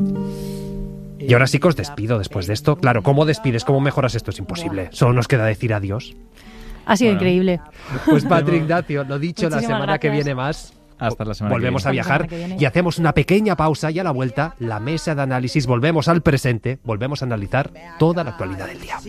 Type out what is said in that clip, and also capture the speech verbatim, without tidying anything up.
Y ahora sí que os despido después de esto. Claro, ¿cómo despides? ¿Cómo mejoras esto? Es imposible. Solo nos queda decir adiós. Ha sido Bueno. increíble. Pues Patri Ignacio, lo dicho, la Muchísimas semana que gracias. viene más. Hasta la semana Volvemos que a viene. viajar Hasta la semana que viene. y hacemos una pequeña pausa y a la vuelta, la mesa de análisis, volvemos al presente, volvemos a analizar toda la actualidad del día.